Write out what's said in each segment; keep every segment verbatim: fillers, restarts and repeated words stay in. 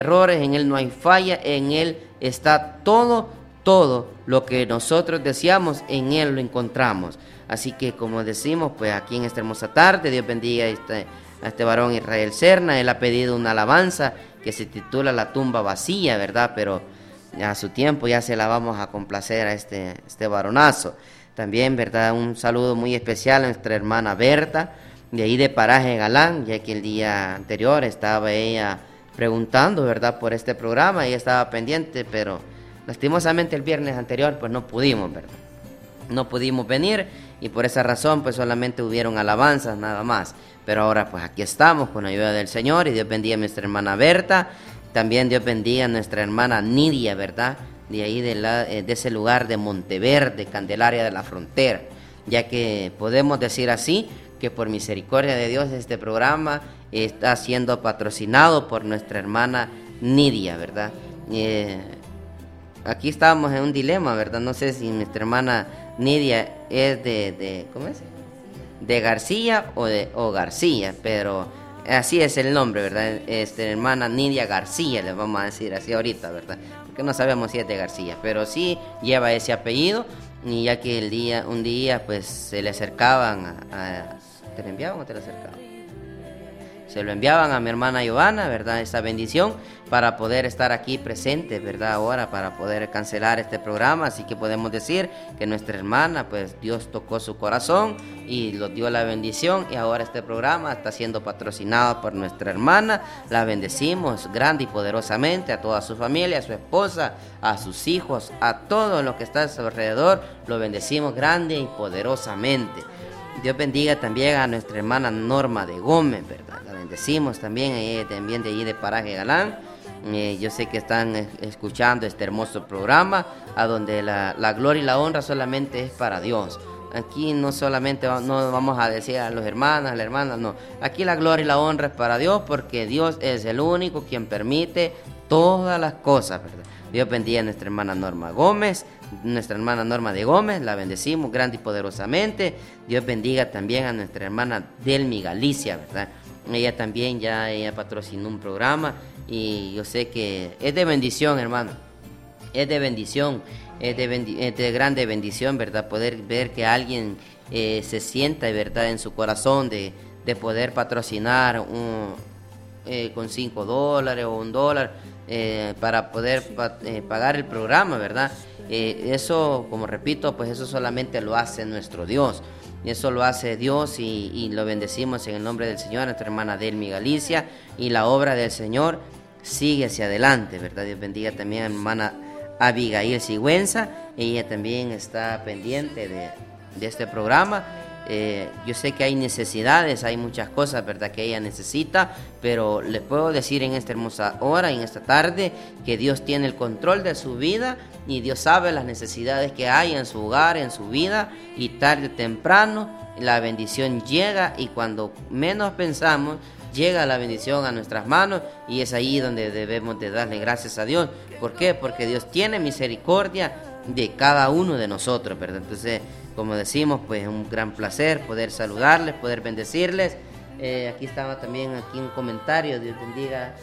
errores, en Él no hay falla, en Él está todo, todo lo que nosotros deseamos, en Él lo encontramos. Así que como decimos, pues aquí en esta hermosa tarde, Dios bendiga a este, a este varón Israel Serna. Él ha pedido una alabanza que se titula La tumba vacía, ¿verdad? Pero a su tiempo ya se la vamos a complacer a este, este varonazo. También, ¿verdad? Un saludo muy especial a nuestra hermana Berta, de ahí de Paraje Galán, ya que el día anterior estaba ella preguntando, ¿verdad?, por este programa. Ella estaba pendiente, pero lastimosamente el viernes anterior pues no pudimos, ¿verdad? No pudimos venir y por esa razón pues solamente hubieron alabanzas nada más. Pero ahora pues aquí estamos con la ayuda del Señor, y Dios bendiga a nuestra hermana Berta. También Dios bendiga a nuestra hermana Nidia, ¿verdad?, de ahí de, la, de ese lugar de Monteverde, Candelaria de la Frontera, ya que podemos decir así que por misericordia de Dios este programa está siendo patrocinado por nuestra hermana Nidia, ¿verdad? Eh, aquí estábamos en un dilema, ¿verdad? No sé si nuestra hermana Nidia es de, de ¿cómo es? De García o de o García, pero así es el nombre, ¿verdad? Este, hermana Nidia García, le vamos a decir así ahorita, ¿verdad? Porque no sabemos si es de García, pero sí lleva ese apellido, y ya que el día, un día pues se le acercaban a, a ¿te lo enviaban o te lo acercaban? Se lo enviaban a mi hermana Giovanna, ¿verdad?, esa bendición para poder estar aquí presente, ¿verdad?, ahora para poder cancelar este programa. Así que podemos decir que nuestra hermana, pues Dios tocó su corazón y lo dio la bendición, y ahora este programa está siendo patrocinado por nuestra hermana. La bendecimos grande y poderosamente, a toda su familia, a su esposa, a sus hijos, a todo lo que está a su alrededor, lo bendecimos grande y poderosamente. Dios bendiga también a nuestra hermana Norma de Gómez, ¿verdad? La bendecimos también, ella también de allí de Paraje Galán. Eh, yo sé que están eh, escuchando este hermoso programa, a donde la, la gloria y la honra solamente es para Dios. Aquí no solamente va, no vamos a decir a los hermanos, a las hermanas, no. Aquí la gloria y la honra es para Dios, porque Dios es el único quien permite todas las cosas, ¿verdad? Dios bendiga a nuestra hermana Norma Gómez, nuestra hermana Norma de Gómez, la bendecimos grande y poderosamente. Dios bendiga también a nuestra hermana Delmi Galicia, ¿verdad? Ella también ya ella patrocinó un programa, y yo sé que es de bendición, hermano. Es de bendición, es de, bendi- es de grande bendición, ¿verdad? Poder ver que alguien eh, se sienta, ¿verdad?, en su corazón de, de poder patrocinar un, eh, con cinco dólares o un dólar eh, para poder pa- eh, pagar el programa, ¿verdad? Eh, eso, como repito, pues eso solamente lo hace nuestro Dios. Eso lo hace Dios, y, y lo bendecimos en el nombre del Señor, a nuestra hermana Delmi Galicia, y la obra del Señor sigue hacia adelante, ¿verdad? Dios bendiga también a mi hermana Abigail Sigüenza, ella también está pendiente de, de este programa. Eh, yo sé que hay necesidades, hay muchas cosas, ¿verdad?, que ella necesita, pero les puedo decir en esta hermosa hora, en esta tarde, que Dios tiene el control de su vida, y Dios sabe las necesidades que hay en su hogar, en su vida, y tarde o temprano la bendición llega, y cuando menos pensamos, llega la bendición a nuestras manos, y es ahí donde debemos de darle gracias a Dios. ¿Por qué? Porque Dios tiene misericordia de cada uno de nosotros, ¿verdad? Entonces, como decimos, pues es un gran placer poder saludarles, poder bendecirles. Eh, aquí estaba también aquí un comentario, Dios bendiga.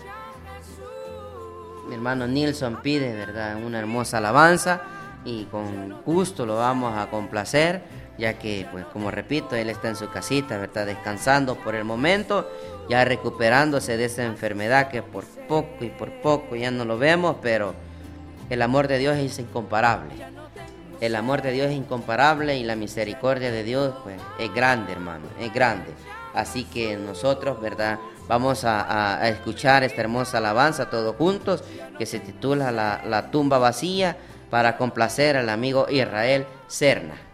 Mi hermano Nilson pide, ¿verdad?, una hermosa alabanza, y con gusto lo vamos a complacer, ya que, pues como repito, él está en su casita, ¿verdad?, descansando por el momento, ya recuperándose de esa enfermedad que por poco y por poco ya no lo vemos, pero el amor de Dios es incomparable. El amor de Dios es incomparable, y la misericordia de Dios, pues, es grande, hermano, es grande. Así que nosotros, ¿verdad?, vamos a, a, a escuchar esta hermosa alabanza todos juntos, que se titula La, la tumba vacía, para complacer al amigo Israel Serna.